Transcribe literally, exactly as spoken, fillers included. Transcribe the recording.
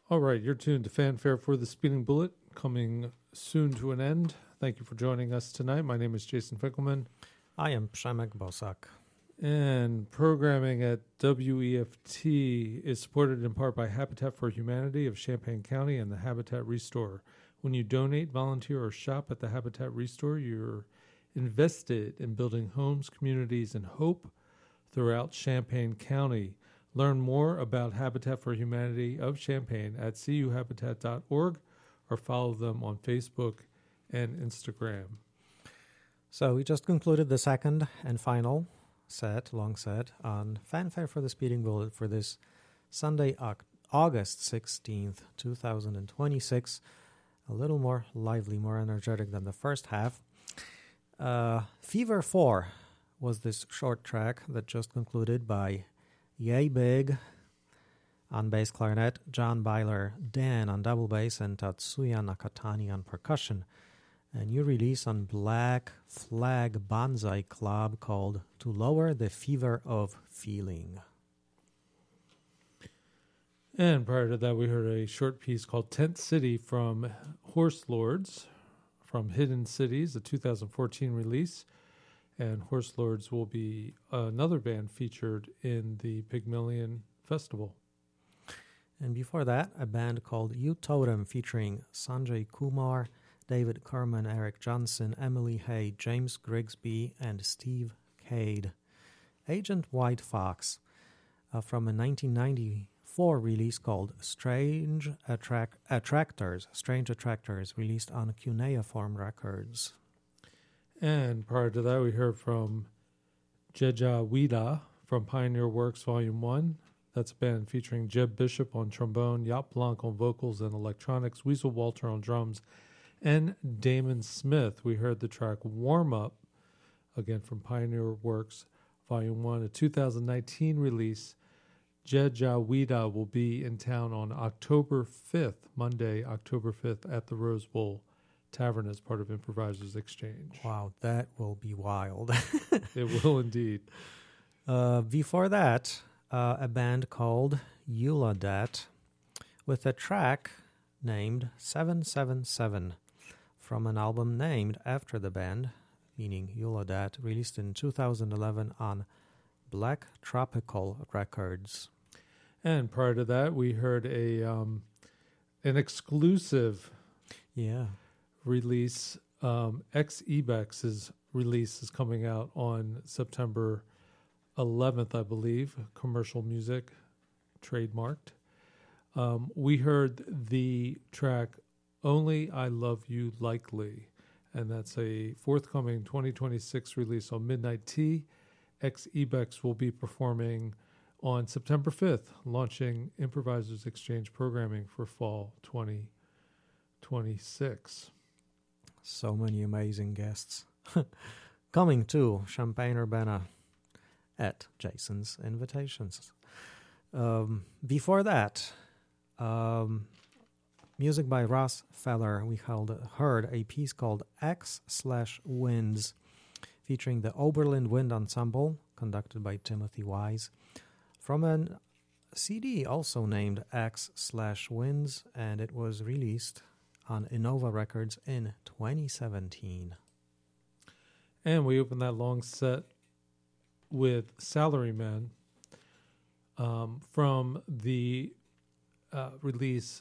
All right, you're tuned to Fanfare for the Speeding Bullet, coming soon to an end. Thank you for joining us tonight. My name is Jason Finkelman. I am Przemek Bosak. And programming at W E F T is supported in part by Habitat for Humanity of Champaign County and the Habitat Restore. When you donate, volunteer, or shop at the Habitat Restore, you're invested in building homes, communities, and hope throughout Champaign County. Learn more about Habitat for Humanity of Champaign at c u habitat dot org or follow them on Facebook and Instagram. So we just concluded the second and final set, long set, on Fanfare for the Speeding Bullet for this Sunday, August sixteenth, twenty twenty-six. A little more lively, more energetic than the first half. Uh, Fever four was this short track that just concluded by Yay Big on bass clarinet, John Byler Dan on double bass, and Tatsuya Nakatani on percussion. A new release on Black Flag Banzai Club called To Lower the Fever of Feeling. And prior to that, we heard a short piece called Tent City from Horse Lords from Hidden Cities, a two thousand fourteen release. And Horse Lords will be another band featured in the Pygmalion Festival. And before that, a band called U Totem featuring Sanjay Kumar, David Kerman, Eric Johnson, Emily Hay, James Grigsby, and Steve Cade. Agent White Fox, uh, from a nineteen ninety-four release called Strange Attract- Attractors, Strange Attractors, released on Cuneiform Records. And prior to that, we heard from Jeja Wida from Pioneer Works Volume one. That's a band featuring Jeb Bishop on trombone, Yap Blanc on vocals and electronics, Weasel Walter on drums, and Damon Smith. We heard the track Warm Up, again from Pioneer Works Volume one, a two thousand nineteen release. Jeja Wida will be in town on October fifth, Monday, October fifth, at the Rose Bowl Tavern as part of Improvisers Exchange. Wow, that will be wild. It will indeed. Uh, before that, uh, a band called Euladat with a track named seven seven seven from an album named after the band, meaning Euladat, released in two thousand eleven on Black Tropical Records. And prior to that, we heard a um, an exclusive yeah release. Um, X-Ebex's release is coming out on September eleventh, I believe. Commercial music, trademarked. Um, we heard the track Only I Love You Likely, and that's a forthcoming twenty twenty-six release on Midnight Tea. X-Ebex will be performing on September fifth, launching Improvisers Exchange programming for fall twenty twenty-six. So many amazing guests. Coming to Champaign-Urbana at Jason's invitations. Um, before that, um, music by Ross Feller. We held, heard a piece called X slash Winds, featuring the Oberlin Wind Ensemble, conducted by Timothy Wise, from a C D also named X slash Winds, and it was released on Innova Records in twenty seventeen. And we opened that long set with Salaryman um, from the uh, release